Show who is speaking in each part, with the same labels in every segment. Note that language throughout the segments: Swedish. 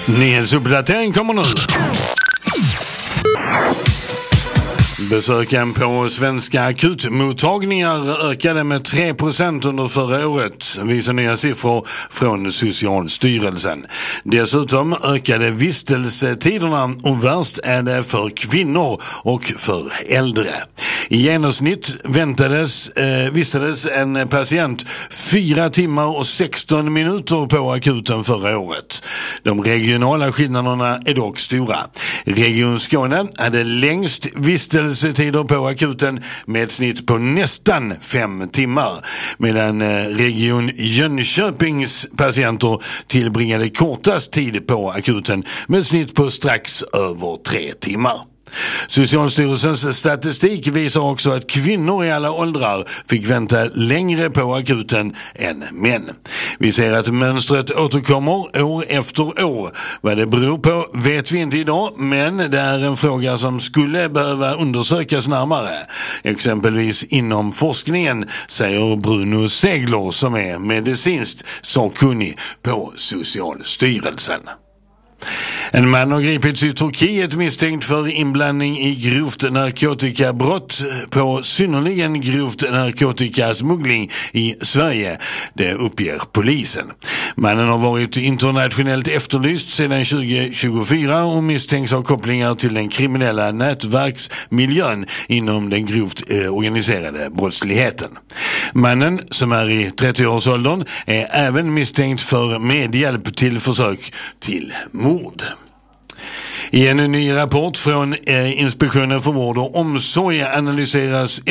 Speaker 1: Nyhetsuppdatering kommer nu. Besöken på svenska akutmottagningar ökade med 3% under förra året, visar nya siffror från Socialstyrelsen. Dessutom ökade vistelsetiderna och värst är det för kvinnor och för äldre. I genomsnitt vistades en patient 4 timmar och 16 minuter på akuten förra året. De regionala skillnaderna är dock stora. Region Skåne hade längst vistelsetider på akuten med ett snitt på nästan 5 timmar, medan Region Jönköpings patienter tillbringade kortast tid på akuten med ett snitt på strax över 3 timmar. Socialstyrelsens statistik visar också att kvinnor i alla åldrar fick vänta längre på akuten än män. Vi ser att mönstret återkommer år efter år. Vad det beror på vet vi inte idag, men det är en fråga som skulle behöva undersökas närmare. Exempelvis inom forskningen, säger Bruno Segler som är medicinskt sakkunnig på Socialstyrelsen. En man har gripits i Turkiet misstänkt för inblandning i grovt narkotikabrott på synnerligen grovt narkotikasmuggling i Sverige, det uppger polisen. Mannen har varit internationellt efterlyst sedan 2024 och misstänks ha kopplingar till den kriminella nätverksmiljön inom den grovt organiserade brottsligheten. Mannen, som är i 30-årsåldern, är även misstänkt för medhjälp till försök till mord. I en ny rapport från Inspektionen för vård och omsorg analyseras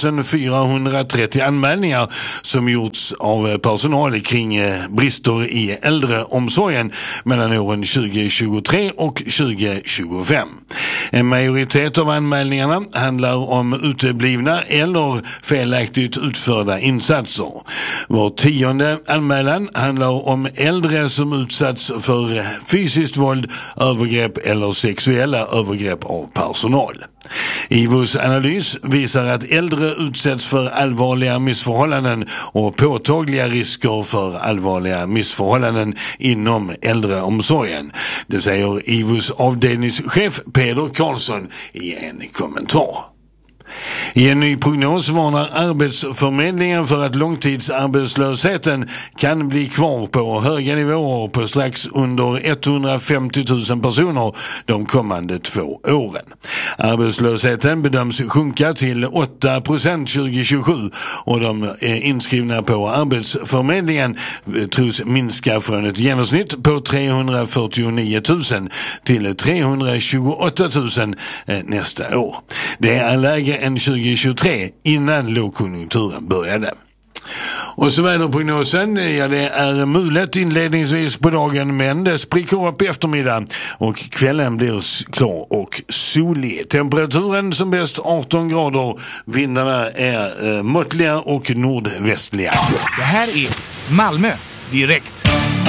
Speaker 1: 1430 anmälningar som gjorts av personal kring brister i äldreomsorgen mellan åren 2023 och 2025. En majoritet av anmälningarna handlar om uteblivna eller felaktigt utförda insatser. Var 10:e anmälan handlar om äldre som utsatts för fysiskt våld, övergrepp eller sexuella övergrepp av personal. IVOs analys visar att äldre utsätts för allvarliga missförhållanden och påtagliga risker för allvarliga missförhållanden inom äldreomsorgen. Det säger IVOs avdelningschef Peder Karlsson i en kommentar. I en ny prognos varnar Arbetsförmedlingen för att långtidsarbetslösheten kan bli kvar på höga nivåer på strax under 150 000 personer de kommande 2 åren. Arbetslösheten bedöms sjunka till 8% 2027 och de inskrivna på Arbetsförmedlingen tros minska från ett genomsnitt på 349 000 till 328 000 nästa år. Det är lägre än 2023 innan lågkonjunkturen började. Och så väderprognosen, ja det är mulet inledningsvis på dagen men det spricker upp i eftermiddag och kvällen blir klar och solig. Temperaturen som bäst 18 grader, vindarna är måttliga och nordvästliga.
Speaker 2: Det här är Malmö direkt.